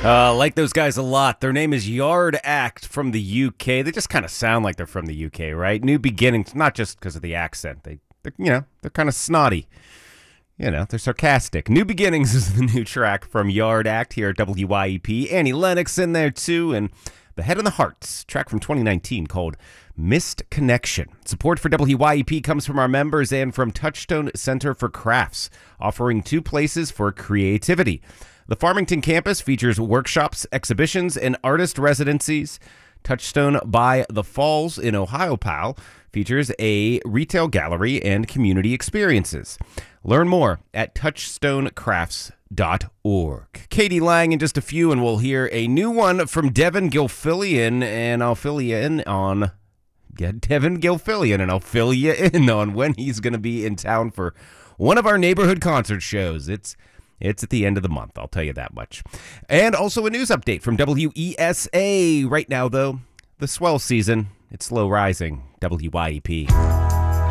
Like those guys a lot. Their name is Yard Act from the UK. They just kind of sound like they're from the UK, right? New Beginnings, not just because of the accent. They're kind of snotty. They're sarcastic. New Beginnings is the new track from Yard Act here at WYEP. Annie Lennox in there too, and The Head and the Hearts, track from 2019 called Missed Connection. Support for WYEP comes from our members and from Touchstone Center for Crafts, offering 2 places for creativity. The Farmington campus features workshops, exhibitions, and artist residencies. Touchstone by the Falls in Ohiopyle features a retail gallery and community experiences. Learn more at touchstonecrafts.org. Katie Lang in just a few, and we'll hear a new one from Devin Gilfillian, and I'll fill you in on when he's going to be in town for one of our neighborhood concert shows. It's at the end of the month, I'll tell you that much. And also a news update from WESA. Right now, though, the swell season, it's slow rising. WYEP.